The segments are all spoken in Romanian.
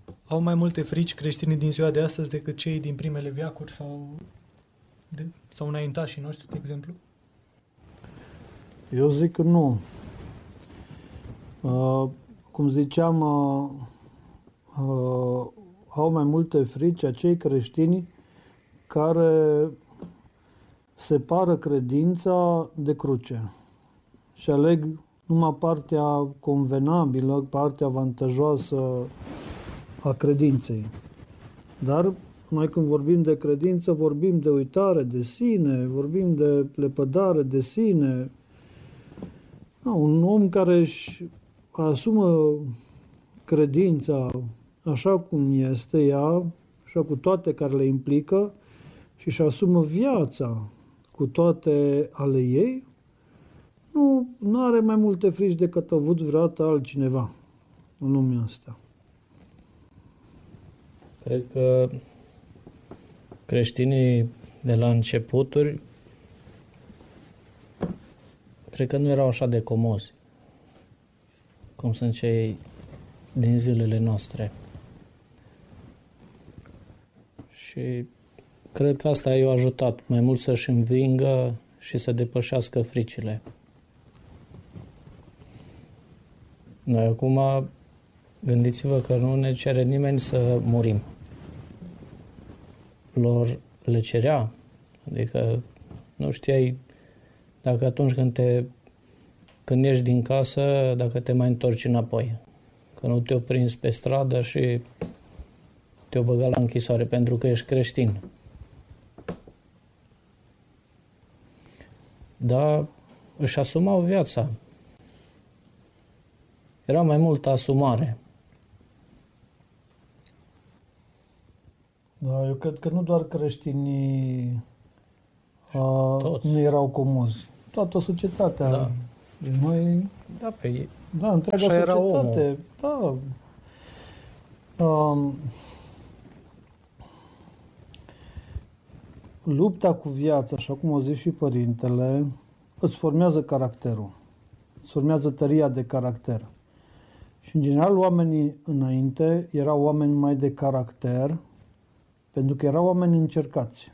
Au mai multe frici creștinii din ziua de astăzi decât cei din primele veacuri sau înaintașii noștri, de exemplu? Eu zic că nu. Cum ziceam, au mai multe frici acei creștini care separă credința de cruce și aleg numai partea convenabilă, partea avantajoasă a credinței. Dar noi când vorbim de credință, vorbim de uitare de sine, vorbim de lepădare de sine. Un om care își asumă credința așa cum este ea, așa cu toate care le implică, și își asumă viața cu toate ale ei, nu are mai multe frici decât a avut vreodată altcineva în lumea asta. Cred că creștinii de la începuturi cred că nu erau așa de comozi cum sunt cei din zilele noastre. Și cred că asta i-a ajutat mai mult să-și învingă și să depășească fricile. Noi acum, gândiți-vă că nu ne cere nimeni să murim. Lor le cerea. Adică nu știai dacă atunci când ieși din casă, dacă te mai întorci înapoi. Că nu te-o prins pe stradă și te-o băga la închisoare pentru că ești creștin. Dar își asumau viața. Era mai multă asumare. Da, eu cred că nu doar creștinii Toți. nu erau comozi. Toată societatea. Da. Noi, Da, pe da, întreaga așa era societate. Da. Lupta cu viața, așa cum o zis și părintele, îți formează caracterul. Îți formează tăria de caracter. Și, în general, oamenii înainte erau oameni mai de caracter, pentru că erau oameni încercați.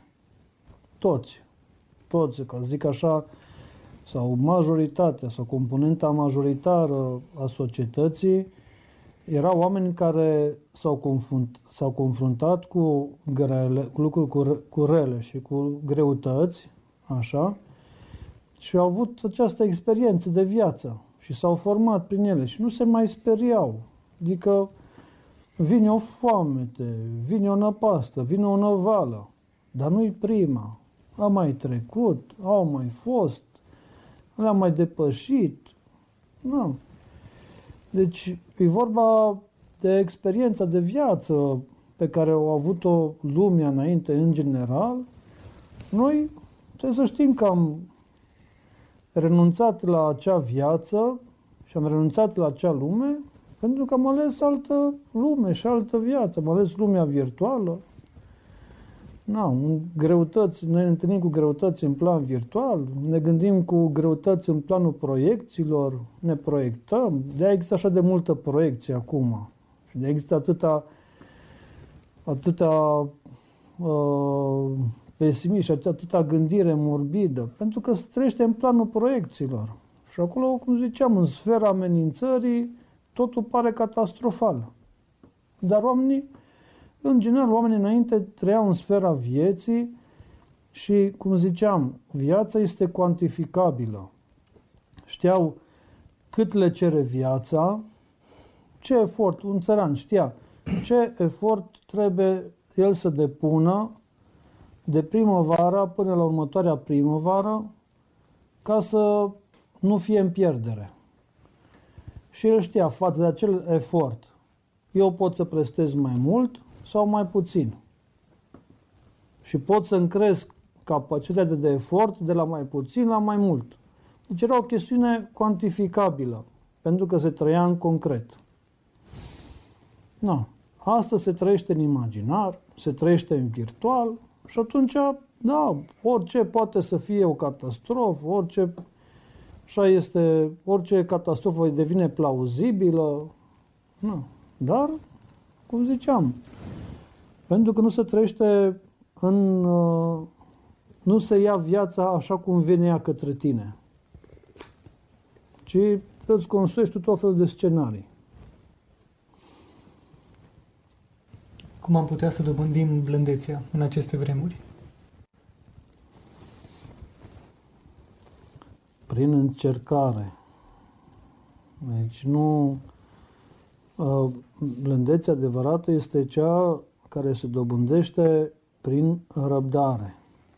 Toți, ca să zic așa, sau majoritatea, sau componenta majoritară a societății, erau oameni care s-au confruntat cu lucruri cu rele și cu greutăți, așa, și au avut această experiență de viață și s-au format prin ele și nu se mai speriau. Adică vine o foamete, vine o năpastă, vine o năvală, dar nu-i prima. A mai trecut, au mai fost, le-am mai depășit. Nu. Deci e vorba de experiența de viață pe care au avut-o lumea înainte în general. Noi trebuie să știm că am renunțat la acea viață și am renunțat la acea lume pentru că am ales altă lume și altă viață. Am ales lumea virtuală. Greutăți, noi ne întâlnim cu greutăți în plan virtual, ne gândim cu greutăți în planul proiecțiilor, ne proiectăm. De-aia există așa de multă proiecție acum. Și de-aia există atâta pesimism și atâta gândire morbidă, pentru că se trăiește în planul proiecțiilor. Și acolo, cum ziceam, în sfera amenințării, totul pare catastrofal. Dar în general, oamenii înainte trăiau în sfera vieții și, cum ziceam, viața este cuantificabilă. Știau cât le cere viața, ce efort, un țăran știa ce efort trebuie el să depună de primăvară până la următoarea primăvară ca să nu fie în pierdere. Și el știa, față de acel efort, eu pot să prestez mai mult sau mai puțin. Și pot să-mi cresc capacitatea de efort de la mai puțin la mai mult. Deci era o chestiune cuantificabilă, pentru că se trăia în concret. Astăzi se trăiește în imaginar, se trăiește în virtual și atunci, orice poate să fie o catastrofă, orice catastrofă devine plauzibilă. Dar cum ziceam, pentru că nu se trăiește nu se ia viața așa cum vine ea către tine, ci îți construiești tot felul de scenarii. Cum am putea să dobândim blândețea în aceste vremuri? Prin încercare. Deci nu... Blândețea adevărată este cea care se dobândește prin răbdare.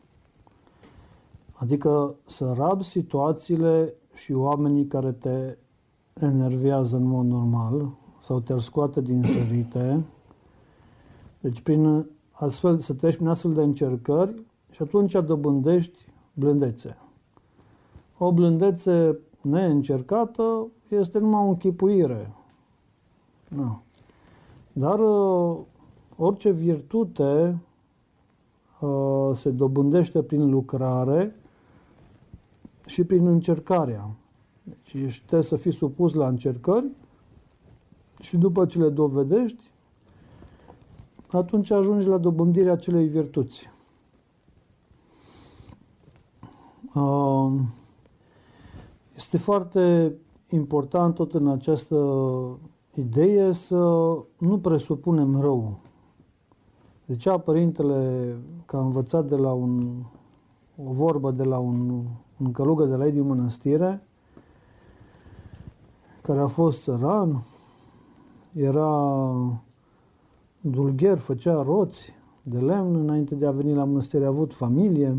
Adică să rabzi situațiile și oamenii care te enervează în mod normal sau te-ar scoate din sărite. Deci să treci prin astfel de încercări și atunci dobândești blândețe. O blândețe neîncercată este numai o închipuire. Da. Dar orice virtute se dobândește prin lucrare și prin încercarea. Deci trebuie să fii supus la încercări și după ce le dovedești, atunci ajungi la dobândirea acelei virtuți. Este foarte important tot în această idee să nu presupunem rău. Zicea părintele că a învățat de la o vorbă de la un călugăr de la ei din mănăstire, care a fost țăran, era dulgher, făcea roți de lemn, înainte de a veni la mănăstire a avut familie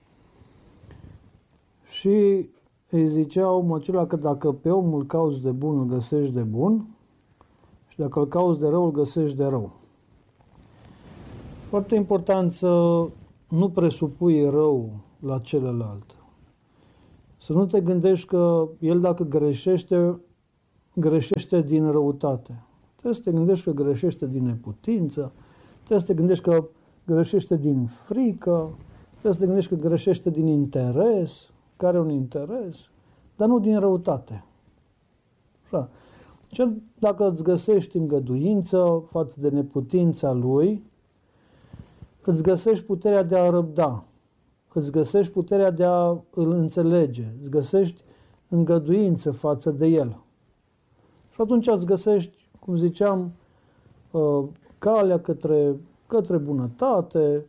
și îi zicea omul acela că dacă pe omul cauți de bun, îl găsești de bun și dacă îl cauți de rău, îl găsești de rău. Foarte important să nu presupui rău la celălalt. Să nu te gândești că el dacă greșește din răutate. Trebuie să te gândești că greșește din neputință, trebuie să te gândești că greșește din frică, trebuie să te gândești că greșește din interes, că are un interes, dar nu din răutate. Așa. Dacă îți găsești îngăduință față de neputința lui, îți găsești puterea de a răbda, îți găsești puterea de a îl înțelege, îți găsești îngăduință față de el. Și atunci îți găsești, cum ziceam, calea către bunătate,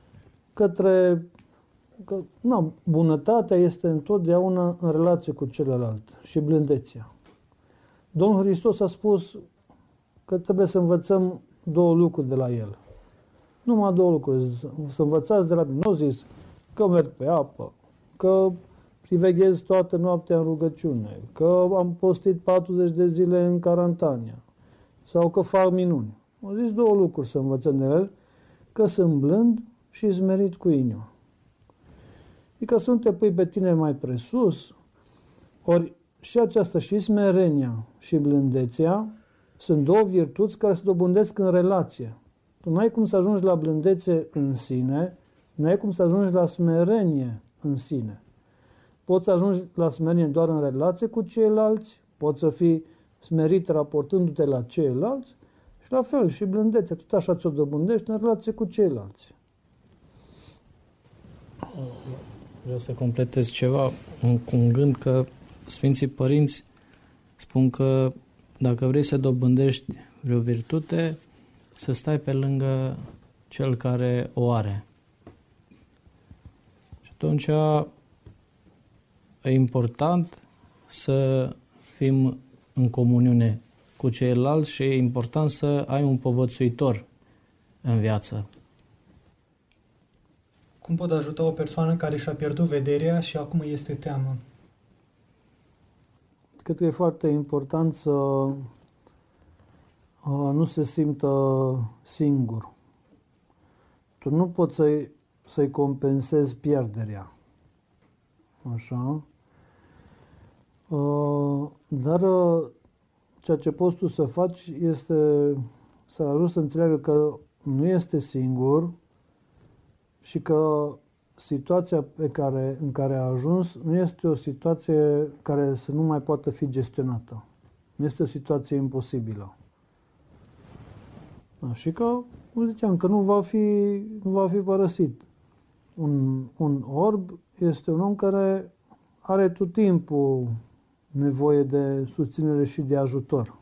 bunătatea este întotdeauna în relație cu celălalt și blândețea. Domnul Hristos a spus că trebuie să învățăm două lucruri de la El. Numai două lucruri. Să învățați de la mine. Nu zis că merg pe apă, că priveghez toată noaptea în rugăciune, că am postit 40 de zile în Carantania sau că fac minuni. Au zis două lucruri să învățăm de El, că sunt blând și smerit cu inima. Adică să nu te pui pe tine mai presus, ori și aceasta și smerenia și blândețea sunt două virtuți care se dobândesc în relație. Tu n-ai cum să ajungi la blândețe în sine, n-ai cum să ajungi la smerenie în sine. Poți să ajungi la smerenie doar în relație cu ceilalți, poți să fii smerit raportându-te la ceilalți și la fel și blândețea, tot așa ți-o dobândești în relație cu ceilalți. Vreau să completez ceva cu un gând că Sfinții Părinți spun că dacă vrei să dobândești vreo virtute, să stai pe lângă cel care o are. Și atunci e important să fim în comuniune cu ceilalți și e important să ai un povățuitor în viață. Cum pot ajuta o persoană care și-a pierdut vederea și acum este teamă? Cred că e foarte important să nu se simtă singur. Tu nu poți să-i compensezi pierderea. Așa. Dar ceea ce poți tu să faci este să ajungi să înțeleagă că nu este singur și că situația în care a ajuns nu este o situație care să nu mai poată fi gestionată. Nu este o situație imposibilă. Da, și că, cum ziceam, că nu va fi părăsit. Un orb este un om care are tot timpul nevoie de susținere și de ajutor.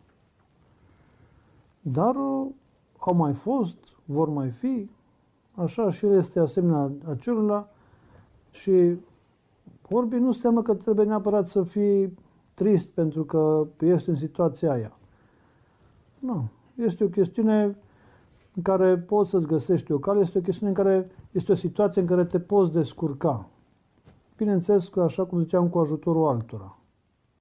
Dar au mai fost, vor mai fi, așa și el este asemenea acelora și orbii nu înseamnă că trebuie neapărat să fii trist pentru că este în situația aia. Nu. Este o chestiune în care poți să-ți găsești o cale, este o chestiune în care este o situație în care te poți descurca. Bineînțeles că, așa cum ziceam, cu ajutorul altora.